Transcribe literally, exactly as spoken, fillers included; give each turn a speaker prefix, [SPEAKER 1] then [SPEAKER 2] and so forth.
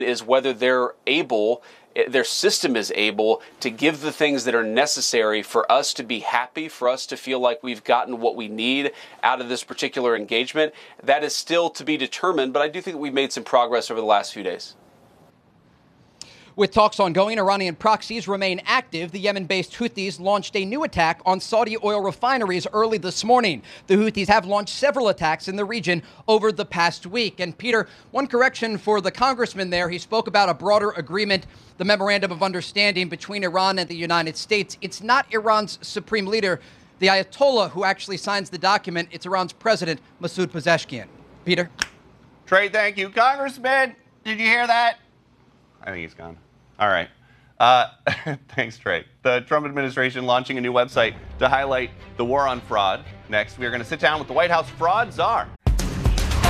[SPEAKER 1] is whether they're able, their system is able to give the things that are necessary for us to be happy, for us to feel like we've gotten what we need out of this particular engagement. That is still to be determined, but I do think we've made some progress over the last few days.
[SPEAKER 2] With talks ongoing, Iranian proxies remain active. The Yemen-based Houthis launched a new attack on Saudi oil refineries early this morning. The Houthis have launched several attacks in the region over the past week. And Peter, one correction for the congressman there. He spoke about a broader agreement, the Memorandum of Understanding between Iran and the United States. It's not Iran's supreme leader, the Ayatollah, who actually signs the document. It's Iran's president, Masoud Pezeshkian. Peter?
[SPEAKER 3] Trey, thank you. Congressman, did you hear that? I think he's gone. All right. Uh, thanks, Trey. The Trump administration launching a new website to highlight the war on fraud. Next, we are going to sit down with the White House fraud czar.